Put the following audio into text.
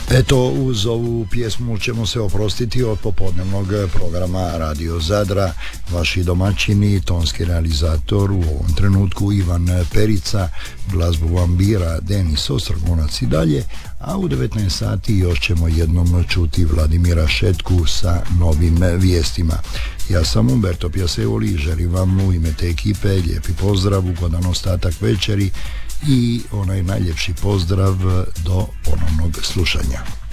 Eto, uz ovu pjesmu ćemo se oprostiti od popodnevnog programa Radio Zadra. Vaši domaćini, tonski realizator u ovom trenutku Ivan Perica, glazbu vam bira Denis Ostragonac i dalje, a u 19 sati još ćemo jednom čuti Vladimira Šetku sa novim vijestima. Ja sam Umberto Pjasevoli i želim vam u ime te ekipe lijepi pozdrav, ugodan ostatak večeri i onaj najljepši pozdrav do ponovnog slušanja.